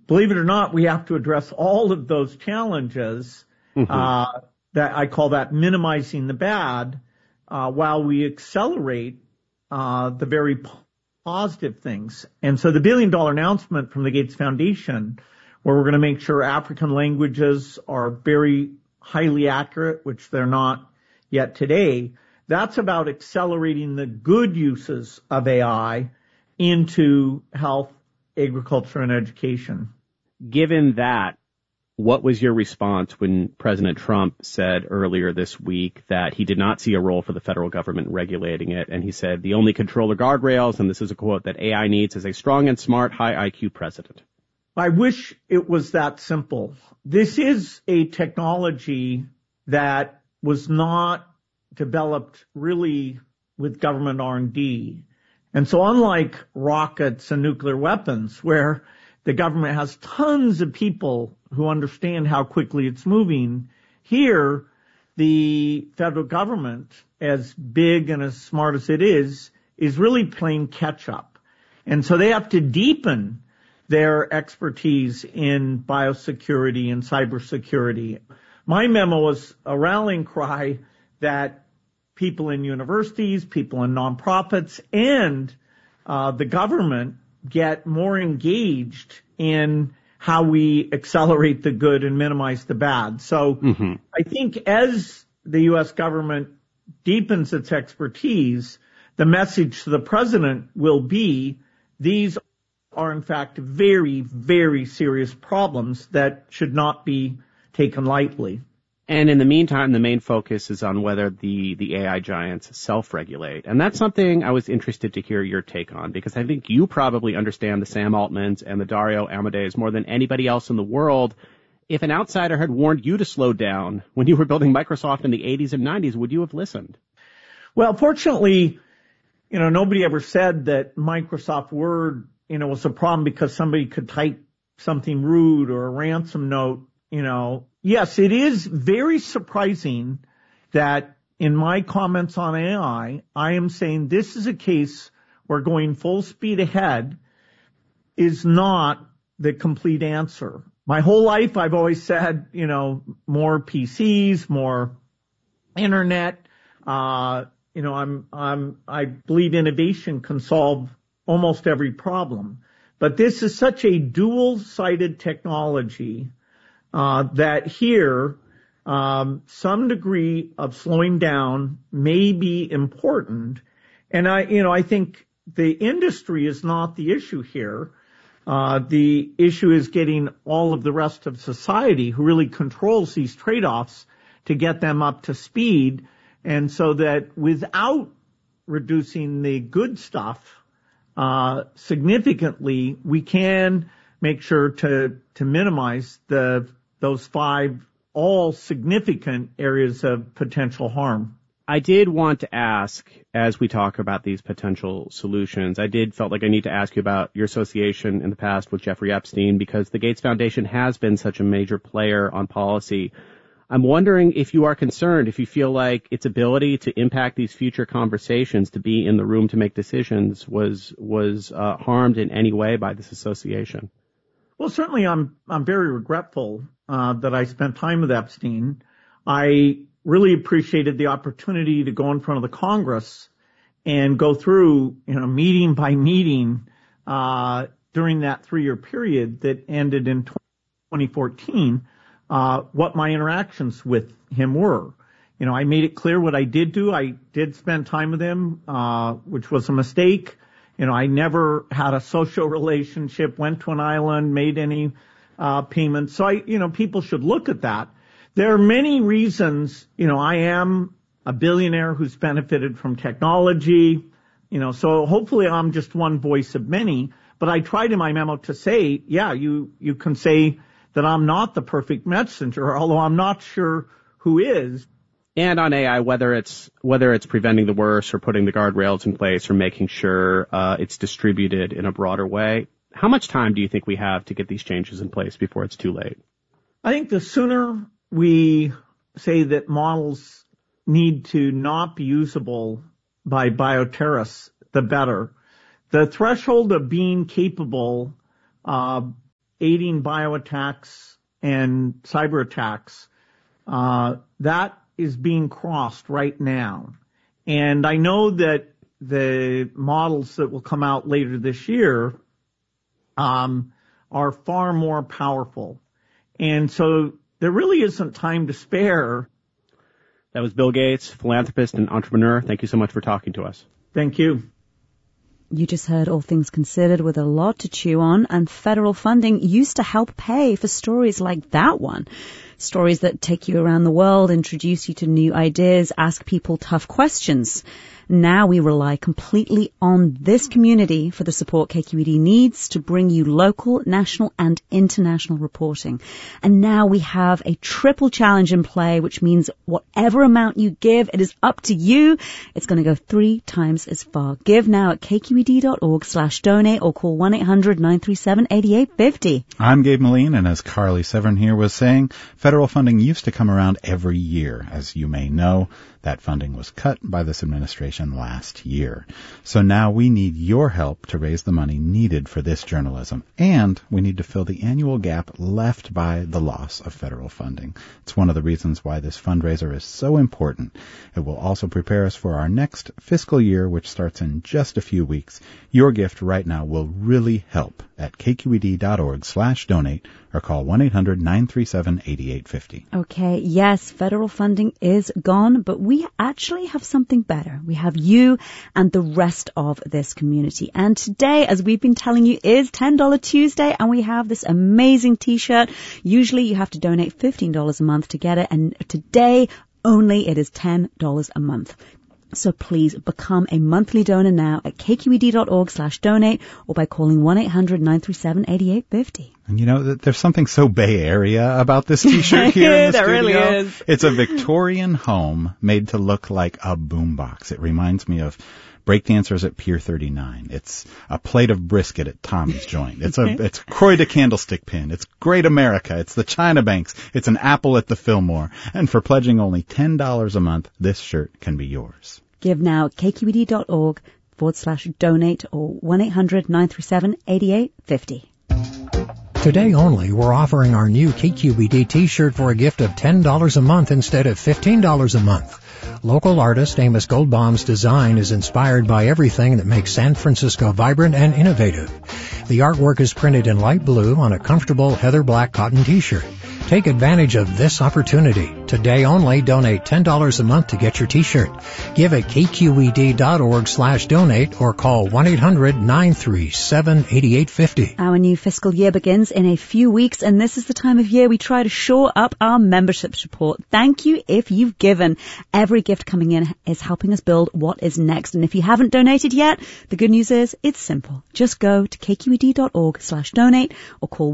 believe it or not, we have to address all of those challenges, that I call that minimizing the bad, while we accelerate the very positive things. And so the $1 billion announcement from the Gates Foundation, where we're going to make sure African languages are very highly accurate, which they're not yet today, that's about accelerating the good uses of AI into health, agriculture, and education. Given that, what was your response when President Trump said earlier this week that he did not see a role for the federal government regulating it? And he said the only control or guardrails, and this is a quote, that AI needs is a strong and smart, high IQ president. I wish it was that simple. This is a technology that was not developed really with government R&D. And so unlike rockets and nuclear weapons, where the government has tons of people who understand how quickly it's moving, here the federal government, as big and as smart as it is really playing catch up. And so they have to deepen their expertise in biosecurity and cybersecurity. My memo was a rallying cry that people in universities, people in nonprofits, and the government get more engaged in how we accelerate the good and minimize the bad. So I think as the U.S. government deepens its expertise, the message to the president will be these are in fact very, very serious problems that should not be taken lightly. And in the meantime, the main focus is on whether the AI giants self-regulate. And that's something I was interested to hear your take on, because I think you probably understand the Sam Altmans and the Dario Amadeus more than anybody else in the world. If an outsider had warned you to slow down when you were building Microsoft in the 80s and 90s, would you have listened? Well, fortunately, nobody ever said that Microsoft Word, was a problem because somebody could type something rude or a ransom note, Yes, it is very surprising that in my comments on AI, I am saying this is a case where going full speed ahead is not the complete answer. My whole life, I've always said, more PCs, more internet. I believe innovation can solve almost every problem. But this is such a dual-sided technology that here, some degree of slowing down may be important. And I think the industry is not the issue here. The issue is getting all of the rest of society who really controls these trade-offs to get them up to speed. And so that without reducing the good stuff, significantly, we can make sure to minimize those 5 all significant areas of potential harm. I did want to ask, as we talk about these potential solutions, felt like I need to ask you about your association in the past with Jeffrey Epstein, because the Gates Foundation has been such a major player on policy. I'm wondering if you are concerned, if you feel like its ability to impact these future conversations, to be in the room to make decisions, was harmed in any way by this association. Well, certainly I'm very regretful that I spent time with Epstein. I really appreciated the opportunity to go in front of the Congress and go through, meeting by meeting during that 3-year period that ended in 2014, what my interactions with him were. I made it clear what I did do. I did spend time with him, which was a mistake. I never had a social relationship, went to an island, made any payments. So people should look at that. There are many reasons, I am a billionaire who's benefited from technology, so hopefully I'm just one voice of many. But I tried in my memo to say, yeah, you can say that I'm not the perfect messenger, although I'm not sure who is. And on AI, whether it's preventing the worst or putting the guardrails in place or making sure it's distributed in a broader way, how much time do you think we have to get these changes in place before it's too late? I think the sooner we say that models need to not be usable by bioterrorists, the better. The threshold of being capable aiding bioattacks and cyber attacks, that is being crossed right now. And I know that the models that will come out later this year are far more powerful. And so there really isn't time to spare. That was Bill Gates, philanthropist and entrepreneur. Thank you so much for talking to us. Thank you. You just heard All Things Considered with a lot to chew on, and federal funding used to help pay for stories like that one. Stories that take you around the world, introduce you to new ideas, ask people tough questions. Now we rely completely on this community for the support KQED needs to bring you local, national and international reporting. And now we have a triple challenge in play, which means whatever amount you give, it is up to you. It's going to go 3 times as far. Give now at kqed.org/donate or call 1-800-937-8850. I'm Gabe Moline, and as Carly Severin here was saying, federal funding used to come around every year. As you may know, that funding was cut by this administration last year. So now we need your help to raise the money needed for this journalism, and we need to fill the annual gap left by the loss of federal funding. It's one of the reasons why this fundraiser is so important. It will also prepare us for our next fiscal year, which starts in just a few weeks. Your gift right now will really help at kqed.org/donate or call 1-800-937-8850. Okay, yes, federal funding is gone, but we actually have something better. We have you and the rest of this community. And today, as we've been telling you, is $10 Tuesday, and we have this amazing t-shirt. Usually you have to donate $15 a month to get it, and today only it is $10 a month. So please become a monthly donor now at kqed.org/donate or by calling 1-800-937-8850. And you know, there's something so Bay Area about this t-shirt here in the There studio. really is. It's a Victorian home made to look like a boombox. It reminds me of breakdancers at Pier 39. It's a plate of brisket at Tommy's Joint. It's a Croix de Candlestick pin. It's Great America. It's the China Banks. It's an apple at the Fillmore. And for pledging only $10 a month, this shirt can be yours. Give now at kqed.org/donate or 1-800-937-8850. Today only, we're offering our new KQED t-shirt for a gift of $10 a month instead of $15 a month. Local artist Amos Goldbaum's design is inspired by everything that makes San Francisco vibrant and innovative. The artwork is printed in light blue on a comfortable heather black cotton t-shirt. Take advantage of this opportunity. Today only, donate $10 a month to get your t-shirt. Give at kqed.org/donate or call 1-800-937-8850. Our new fiscal year begins in a few weeks, and this is the time of year we try to shore up our membership support. Thank you if you've given. Every gift coming in is helping us build what is next. And if you haven't donated yet, the good news is it's simple. Just go to kqed.org/donate or call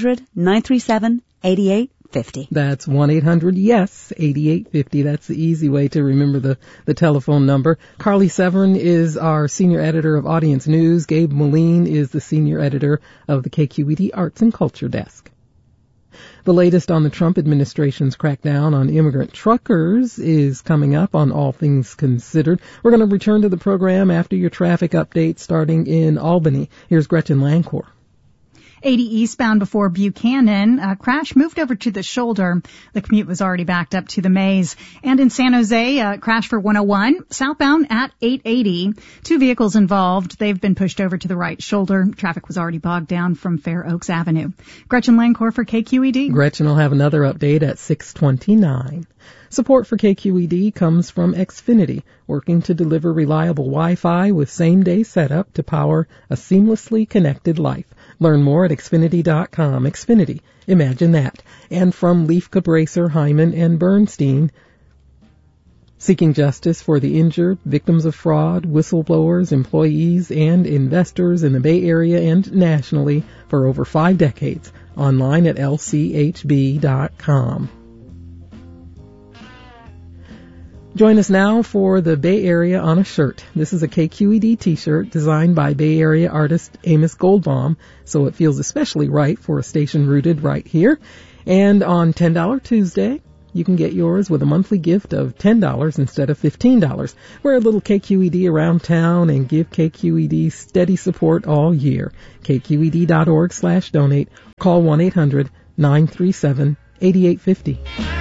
1-800-937-8850. That's 1-800-YES-8850. That's the easy way to remember the telephone number. Carly Severin is our senior editor of Audience News. Gabe Moline is the senior editor of the KQED Arts and Culture Desk. The latest on the Trump administration's crackdown on immigrant truckers is coming up on All Things Considered. We're going to return to the program after your traffic update starting in Albany. Here's Gretchen Lancor. 80 eastbound before Buchanan. Crash moved over to the shoulder. The commute was already backed up to the maze. And in San Jose, crash for 101 southbound at 880. 2 vehicles involved. They've been pushed over to the right shoulder. Traffic was already bogged down from Fair Oaks Avenue. Gretchen Lancor for KQED. Gretchen will have another update at 6:29. Support for KQED comes from Xfinity, working to deliver reliable Wi-Fi with same-day setup to power a seamlessly connected life. Learn more at Xfinity.com. Xfinity, imagine that. And from Leaf Cabraser, Hyman, and Bernstein, seeking justice for the injured, victims of fraud, whistleblowers, employees, and investors in the Bay Area and nationally for over 5 decades. Online at lchb.com. Join us now for the Bay Area on a shirt. This is a KQED t-shirt designed by Bay Area artist Amos Goldbaum, so it feels especially right for a station rooted right here. And on $10 Tuesday, You can get yours with a monthly gift of $10 instead of $15. Wear a little KQED around town and give KQED steady support all year. KQED.org/donate. Call 1-800-937-8850.